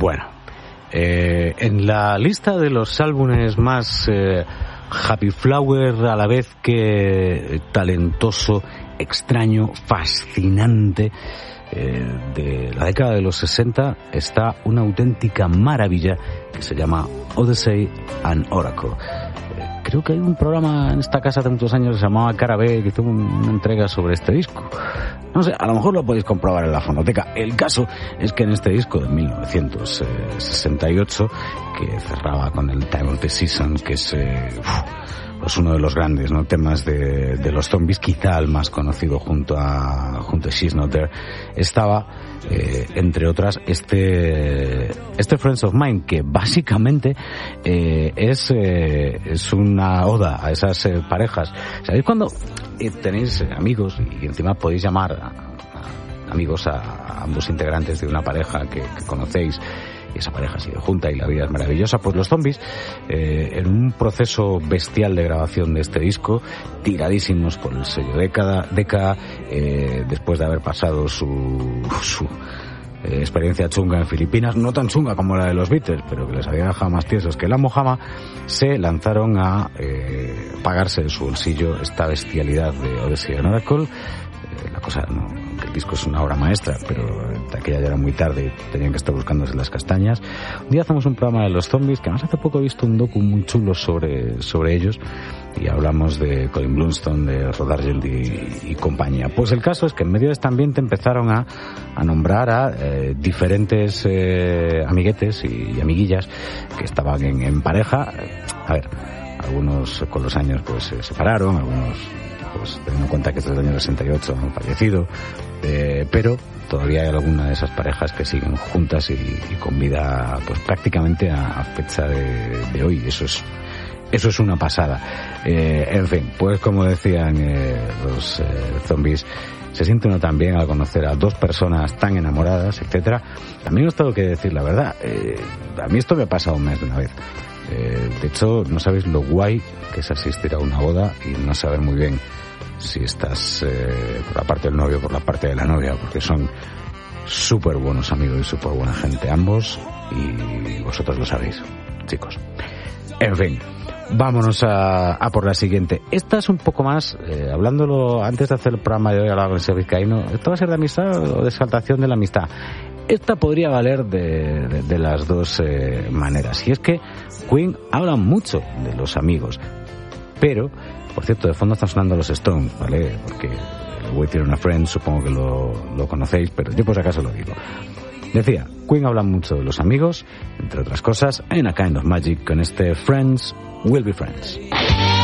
Bueno, en la lista de los álbumes más happy flower, a la vez que talentoso, extraño, fascinante, de la década de los 60, está una auténtica maravilla que se llama Odyssey and Oracle. Creo que hay un programa en esta casa hace muchos años que se llamaba Cara B, que hizo una entrega sobre este disco. No sé, a lo mejor lo podéis comprobar en la fonoteca. El caso es que en este disco de 1968, que cerraba con el Time of the Season, que es pues uno de los grandes, ¿no?, temas de los Zombies, quizá el más conocido junto a She's Not There, estaba entre otras este Friends of Mine, que básicamente es una oda a esas parejas. ¿Sabéis cuando tenéis amigos y encima podéis llamar a amigos a ambos integrantes de una pareja que conocéis, y esa pareja sigue junta y la vida es maravillosa? Pues los Zombies, en un proceso bestial de grabación de este disco, tiradísimos por el sello Decca, después de haber pasado su experiencia chunga en Filipinas, no tan chunga como la de los Beatles, pero que les había dejado más tiesos que la mojama, se lanzaron a pagarse de su bolsillo esta bestialidad de Odyssey and Oracle. La cosa, no, que el disco es una obra maestra, pero de aquella ya era muy tarde y tenían que estar buscándose las castañas. Un día hacemos un programa de los Zombies, que además hace poco he visto un docu muy chulo sobre ellos, y hablamos de Colin Blunstone, de Rod Argent y compañía. Pues el caso es que en medio de este ambiente empezaron a nombrar a diferentes amiguetes y amiguillas que estaban en pareja. A ver, algunos con los años pues se separaron, algunos pues teniendo en cuenta que desde el año 68 han fallecido, pero todavía hay alguna de esas parejas que siguen juntas y con vida pues prácticamente a fecha de hoy. Eso es una pasada. En fin, pues como decían los Zombies, se siente uno también al conocer a dos personas tan enamoradas, etcétera. También os tengo que decir la verdad, a mí esto me ha pasado más de una vez. De hecho, no sabéis lo guay que es asistir a una boda y no saber muy bien si estás por la parte del novio o por la parte de la novia, porque son súper buenos amigos y súper buena gente ambos, y vosotros lo sabéis, chicos. En fin, vámonos a por la siguiente. Esta es un poco más, hablándolo antes de hacer el programa de hoy, hablaba con el señor Vizcaíno, ¿esto va a ser de amistad o de exaltación de la amistad? Esta podría valer de las dos maneras. Y es que Queen habla mucho de los amigos, pero, por cierto, de fondo están sonando los Stones, ¿vale? Porque Waiting on a Friend supongo que lo conocéis, pero yo por si acaso lo digo. Decía, Queen habla mucho de los amigos, entre otras cosas, en A Kind of Magic, con este Friends Will Be Friends.